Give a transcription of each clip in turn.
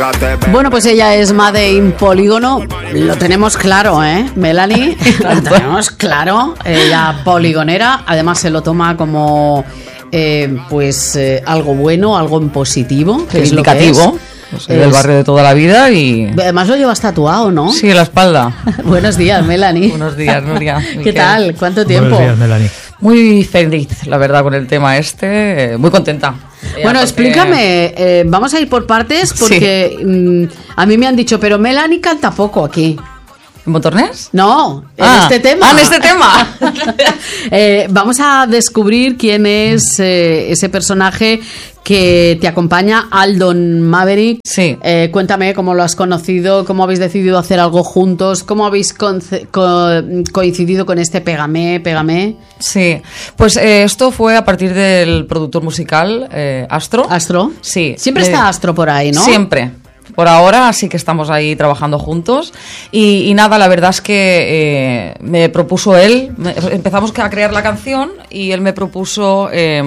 Bueno, pues ella es Made in Polígono. Lo tenemos claro, ¿eh, Melanie? Lo tenemos claro. Ella poligonera. Además se lo toma como algo bueno, algo en positivo. Que indicativo. Es lo que es. Pues del barrio de toda la vida y... Además lo llevas tatuado, ¿no? Sí, en la espalda. Buenos días, Melanie. Buenos días, Nuria. ¿Qué tal? ¿Cuánto tiempo? Buenos días, Melanie. Muy feliz, la verdad, con el tema muy contenta. Bueno, explícame, vamos a ir por partes porque a mí me han dicho, pero Melanie canta poco aquí. ¿En Montornés? No, en este tema. En este tema. Vamos a descubrir quién es ese personaje que te acompaña, Aldon Maverick. Sí. Cuéntame cómo lo has conocido, cómo habéis decidido hacer algo juntos, cómo habéis coincidido con este Pégame. Sí, pues esto fue a partir del productor musical Astro. ¿Astro? Sí. Siempre está Astro por ahí, ¿no? Siempre. Por ahora sí que estamos ahí trabajando juntos y nada, la verdad es que me propuso él, empezamos a crear la canción y él me propuso,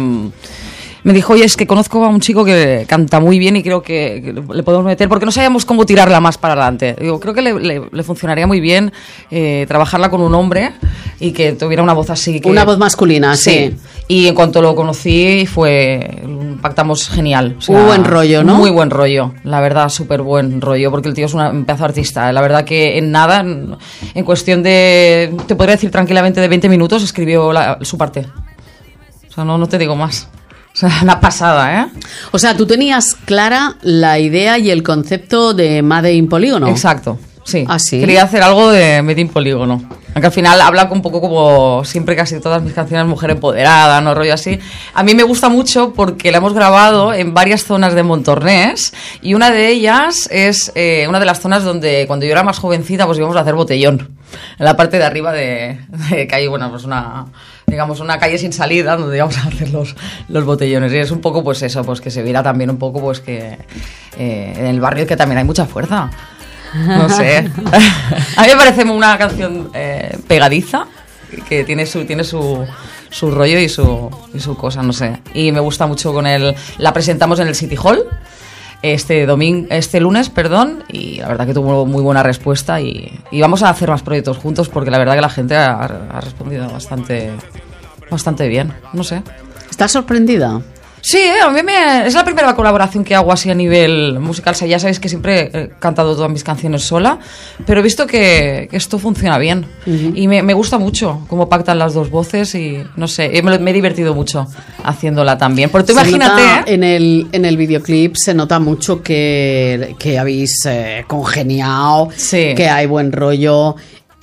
me dijo, oye, es que conozco a un chico que canta muy bien y creo que le podemos meter, porque no sabíamos cómo tirarla más para adelante. Digo, creo que le funcionaría muy bien trabajarla con un hombre y que tuviera una voz así. Una voz masculina, sí. Y en cuanto lo conocí pactamos genial. O sea, muy buen rollo, ¿no? Muy buen rollo, la verdad, súper buen rollo, porque el tío es un pedazo de artista. La verdad que en nada, en cuestión de, te podría decir tranquilamente de 20 minutos, escribió su parte. O sea, no te digo más. O sea, una pasada, ¿eh? O sea, tú tenías clara la idea y el concepto de Made in Polígono. Exacto, sí. ¿Ah, sí? Quería hacer algo de Made in Polígono. Aunque al final habla un poco como siempre casi todas mis canciones, mujer empoderada, no rollo así. A mí me gusta mucho porque la hemos grabado en varias zonas de Montornés y una de ellas es una de las zonas donde cuando yo era más jovencita pues íbamos a hacer botellón. En la parte de arriba de calle, bueno, pues una calle sin salida donde íbamos a hacer los botellones. Y es un poco pues eso, pues que se viera también un poco pues que en el barrio que también hay mucha fuerza. No sé. A mí me parece una canción pegadiza, que tiene su rollo y su cosa, no sé. Y me gusta mucho con él. La presentamos en el City Hall este lunes, y la verdad que tuvo muy buena respuesta y vamos a hacer más proyectos juntos porque la verdad que la gente ha respondido bastante bien, no sé. ¿Estás sorprendida? Sí, a mí es la primera colaboración que hago así a nivel musical. O sea, ya sabéis que siempre he cantado todas mis canciones sola, pero he visto que esto funciona bien. Uh-huh. Y me gusta mucho cómo pactan las dos voces y no sé, me he divertido mucho haciéndola también. Porque tú imagínate... En el videoclip se nota mucho que habéis congeniado, sí, que hay buen rollo,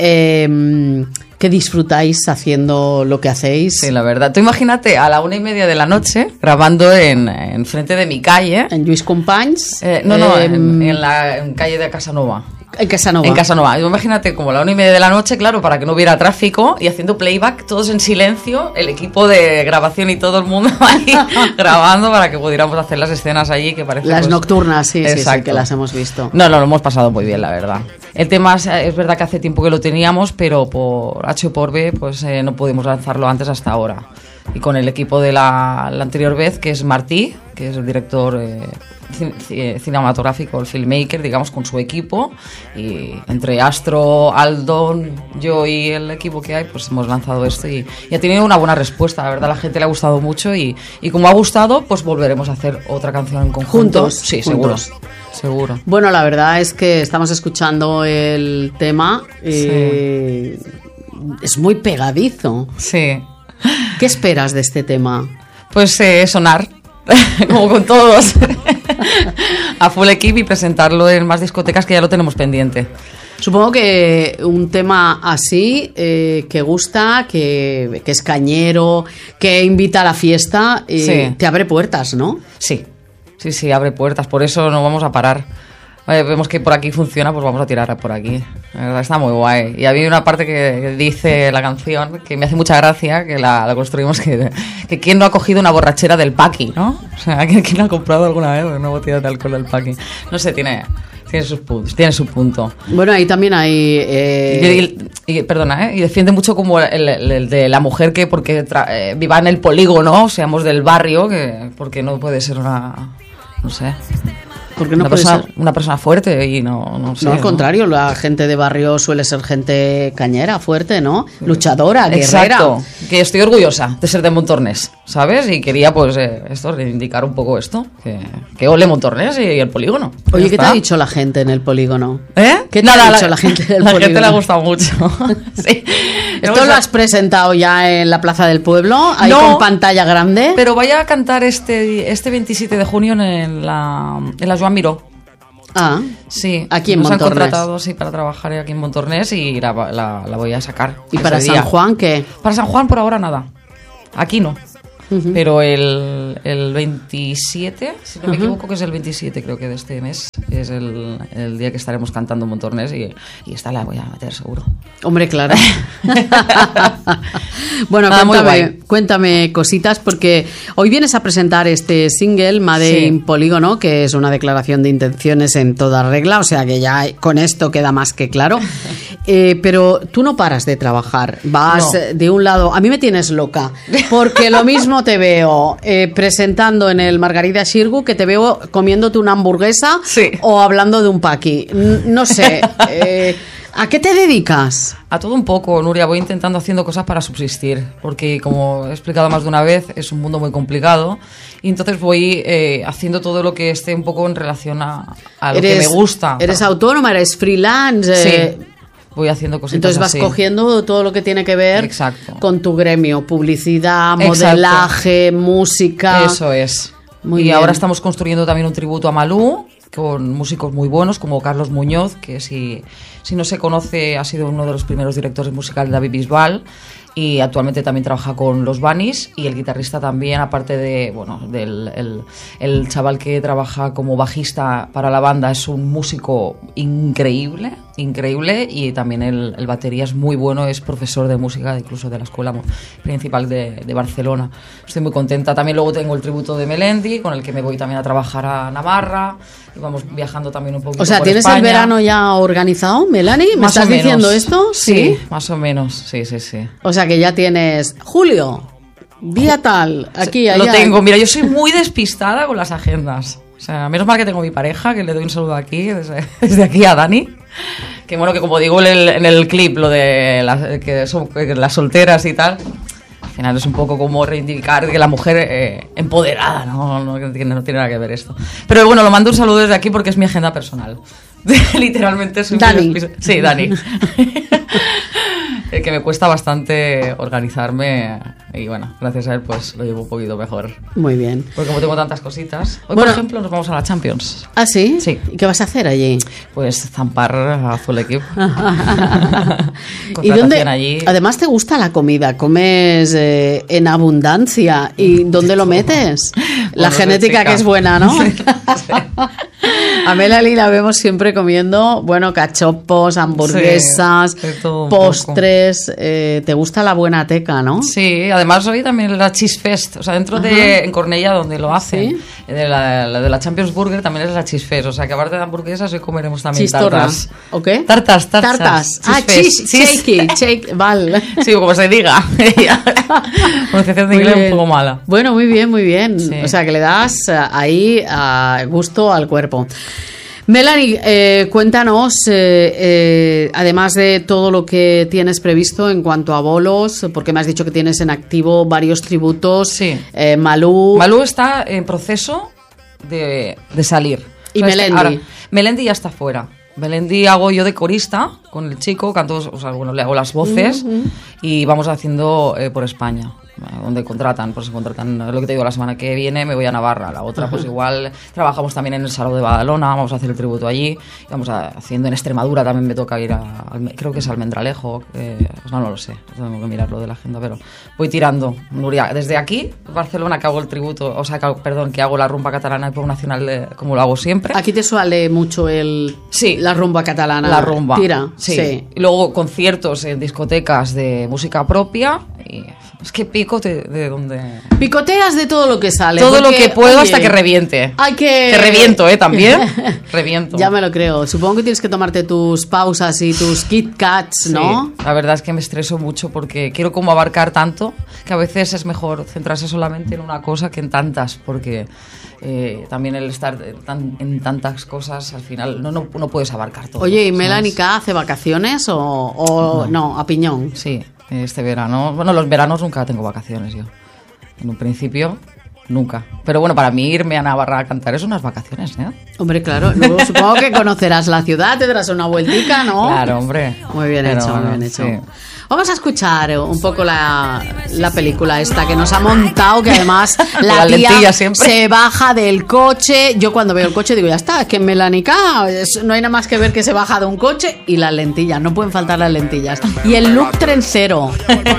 que disfrutáis haciendo lo que hacéis. Sí, la verdad. Tú imagínate a la 1:30 de la noche grabando en frente de mi calle. ¿En Lluís Companys? En la calle de Casanova. En Casanova. En Casanova. Imagínate como a la 1:30 de la noche, claro, para que no hubiera tráfico y haciendo playback, todos en silencio, el equipo de grabación y todo el mundo ahí grabando para que pudiéramos hacer las escenas allí que parece... Las nocturnas, sí, que las hemos visto. No, lo hemos pasado muy bien, la verdad. El tema es verdad que hace tiempo que lo teníamos, pero por H o por B, pues no pudimos lanzarlo antes hasta ahora. Y con el equipo de la anterior vez, que es Martí, que es el director cinematográfico, el filmmaker, digamos, con su equipo, y entre Astro, Aldon, yo y el equipo que hay, pues hemos lanzado esto y ha tenido una buena respuesta. La verdad, a la gente le ha gustado mucho y como ha gustado, pues volveremos a hacer otra canción en conjunto. ¿Juntos? Sí, Juntos. Seguro. Bueno, la verdad es que estamos escuchando el tema y sí, es muy pegadizo. Sí. ¿Qué esperas de este tema? Pues sonar, como con todos, a full equip y presentarlo en más discotecas que ya lo tenemos pendiente. Supongo que un tema así, que gusta, que es cañero, que invita a la fiesta, sí, te abre puertas, ¿no? Sí, abre puertas, por eso no vamos a parar. Vemos que por aquí funciona, pues vamos a tirar por aquí. La verdad está muy guay. Y había una parte que dice la canción que me hace mucha gracia, que la construimos, que quién no ha cogido una borrachera del Paqui, ¿no? O sea, ¿quién ha comprado alguna vez una botella de alcohol del Paqui? No sé, tiene sus puntos, tiene su punto. Bueno, ahí también hay... Perdona, y defiende mucho como el de la mujer que porque viva en el polígono, seamos del barrio, que porque no puede ser una... no sé... Porque no puede ser una persona fuerte y no sé. No, al contrario, la gente de barrio suele ser gente cañera, fuerte, ¿no? Luchadora, guerrera. Exacto, que estoy orgullosa de ser de Montornés, ¿sabes? Y quería, pues, reivindicar un poco esto, que ole Montornés y el polígono. Oye, ¿qué te ha dicho la gente en el polígono? ¿Qué te ha dicho la gente del polígono? La gente le ha gustado mucho. Sí. ¿Esto lo has presentado ya en la Plaza del Pueblo? ¿Ahí con pantalla grande? Pero voy a cantar este 27 de junio en la Joan Miró. Ah, sí. Aquí en Montornés. Nos han contratado, sí, para trabajar aquí en Montornés y la voy a sacar. ¿Y para San Juan qué? Para San Juan por ahora nada. Aquí no. Pero el 27, si no me equivoco, que es el 27 creo que de este mes, es el día que estaremos cantando en Montornés y esta la voy a meter seguro. Hombre, claro. Bueno, cuéntame cositas, porque hoy vienes a presentar este single, Made in Polígono, que es una declaración de intenciones en toda regla, o sea que ya con esto queda más que claro. Pero tú no paras de trabajar, vas de un lado, a mí me tienes loca, porque lo mismo te veo presentando en el Margarida Xirgu que te veo comiéndote una hamburguesa o hablando de un paqui. No sé, ¿a qué te dedicas? A todo un poco, Nuria. Voy intentando haciendo cosas para subsistir, porque como he explicado más de una vez, es un mundo muy complicado y entonces voy haciendo todo lo que esté un poco en relación a lo que me gusta. ¿Eres autónoma? ¿Eres freelance? Sí. Voy haciendo cositas. Entonces vas cogiendo todo lo que tiene que ver con tu gremio, publicidad, modelaje, música. Eso es. Muy bien. Ahora estamos construyendo también un tributo a Malú, con músicos muy buenos como Carlos Muñoz, que si no se conoce ha sido uno de los primeros directores musicales de David Bisbal y actualmente también trabaja con los Bunnies, y el guitarrista también, aparte de el chaval que trabaja como bajista para la banda, es un músico increíble, y también el batería es muy bueno, es profesor de música incluso de la escuela principal de Barcelona. Estoy muy contenta. También luego tengo el tributo de Melendi, con el que me voy también a trabajar a Navarra, y vamos viajando también un poquito. O sea, por ¿tienes España. El verano ya organizado, Melanie? ¿Me estás diciendo esto? Sí, más o menos, sí. O sea que ya tienes julio, día tal, aquí, allá. Lo tengo, mira, yo soy muy despistada con las agendas. O sea, menos mal que tengo mi pareja, que le doy un saludo aquí, desde aquí a Dani. Que bueno, que como digo en el clip, lo de las solteras y tal, al final es un poco como reivindicar que la mujer empoderada, no tiene nada que ver esto. Pero bueno, lo mando un saludo desde aquí porque es mi agenda personal. Literalmente soy Dani. Sí, Dani. Que me cuesta bastante organizarme y bueno, gracias a él pues lo llevo un poquito mejor. Muy bien. Porque como tengo tantas cositas. Hoy, por ejemplo, nos vamos a la Champions. ¿Ah, sí? Sí. ¿Y qué vas a hacer allí? Pues zampar a full equipo. ¿Y dónde? Allí. Además te gusta la comida, comes en abundancia. ¿Y dónde lo metes? La genética que es buena, ¿no? Sí. A Melanie la vemos siempre comiendo, bueno, cachopos, hamburguesas, postres. Te gusta la buena teca, ¿no? Sí, además hoy también la Cheese Fest, o sea, dentro de en Cornellà, donde lo hacen, de la Champions Burger también es la Cheese Fest, o sea, que aparte de hamburguesas hoy comeremos también tartas. ¿Ok? Tartas. Shake, vale. Sí, como se diga. Pronunciación de inglés un poco mala. Bueno, muy bien. Sí. O sea, que le das ahí gusto al cuerpo. Melanie, cuéntanos, además de todo lo que tienes previsto en cuanto a bolos, porque me has dicho que tienes en activo varios tributos. Sí. Malú está en proceso de salir. ¿Y Melendi? Melendi ya está fuera. Melendi hago yo de corista con el chico, canto, o sea, bueno, le hago las voces y vamos haciendo por España. Donde contratan, pues contratan, lo que te digo, la semana que viene me voy a Navarra, la otra pues igual trabajamos también en el Saló de Badalona, vamos a hacer el tributo allí, vamos haciendo en Extremadura, también me toca ir creo que es Almendralejo, no lo sé, tengo que mirarlo de la agenda, pero voy tirando, Nuria, desde aquí, Barcelona, que hago el tributo, o sea, que hago la rumba catalana y pop nacional como lo hago siempre. Aquí te suele mucho la rumba catalana. La rumba. Tira. Sí. Y luego conciertos en discotecas de música propia y es que pico de donde... Picoteas de todo lo que sale. Todo lo que puedo hasta que reviente. Que reviento, también. Reviento. Ya me lo creo. Supongo que tienes que tomarte tus pausas y tus Kit Kats, ¿no? Sí, la verdad es que me estreso mucho porque quiero como abarcar tanto que a veces es mejor centrarse solamente en una cosa que en tantas, porque también el estar en tantas cosas, al final no puedes abarcar todo. Oye, ¿y Melanie K hace vacaciones o no, a piñón? Sí, este verano. Bueno, los veranos nunca tengo vacaciones yo. En un principio, nunca. Pero bueno, para mí irme a Navarra a cantar es unas vacaciones, ¿eh? Hombre, claro. Luego supongo que conocerás la ciudad, te darás una vueltica, ¿no? Claro, hombre. Muy bien hecho, muy bien hecho. Sí. Vamos a escuchar un poco la película esta que nos ha montado, que además la tía se baja del coche. Yo cuando veo el coche digo, ya está, es que en Melanie K no hay nada más que ver que se baja de un coche y las lentillas, no pueden faltar las lentillas. Y el look trencero.